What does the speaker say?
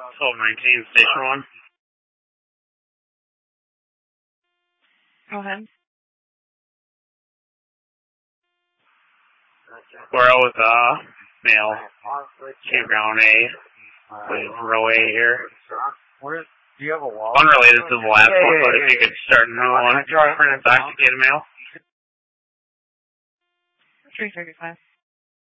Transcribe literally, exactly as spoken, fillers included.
twelve nineteen, station one. Go ahead. We're out with, uh, male. Campground A. Row A here. Where, do you have a wall? Unrelated to the last yeah, one, yeah, but yeah, if you could start a new one. Intoxicated male. three thirty-five.